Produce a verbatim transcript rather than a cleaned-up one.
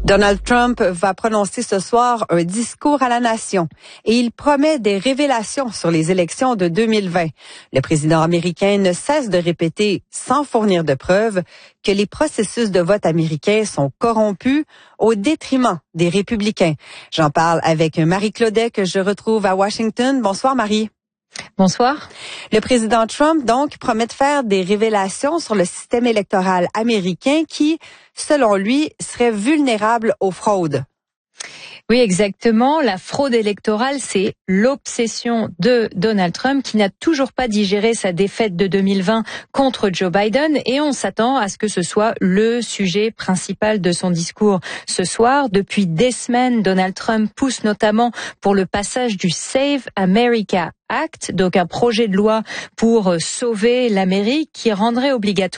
Donald Trump va prononcer ce soir un discours à la nation et il promet des révélations sur les élections de deux mille vingt. Le président américain ne cesse de répéter, sans fournir de preuves, que les processus de vote américains sont corrompus au détriment des républicains. J'en parle avec Marie Claudet que je retrouve à Washington. Bonsoir Marie. Bonsoir. Le président Trump, donc, promet de faire des révélations sur le système électoral américain qui, selon lui, serait vulnérable aux fraudes. Oui, exactement. La fraude électorale, c'est l'obsession de Donald Trump qui n'a toujours pas digéré sa défaite de deux mille vingt contre Joe Biden et on s'attend à ce que ce soit le sujet principal de son discours ce soir. Depuis des semaines, Donald Trump pousse notamment pour le passage du Save America Act, donc un projet de loi pour sauver l'Amérique qui rendrait obligatoire